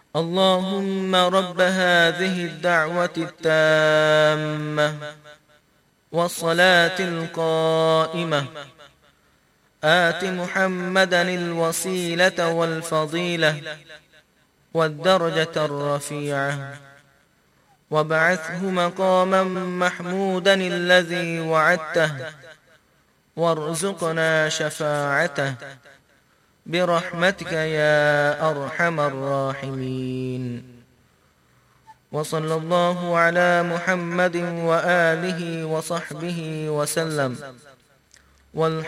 اللهم رب هذه الدعوة التامة والصلاة القائمة آت محمدا الوسيلة والفضيلة والدرجة الرفيعة وابعثه مقاما محمودا الذي وعدته وارزقنا شفاعته برحمتك يا أرحم الراحمين. وصلى الله على محمد وآله وصحبه وسلم.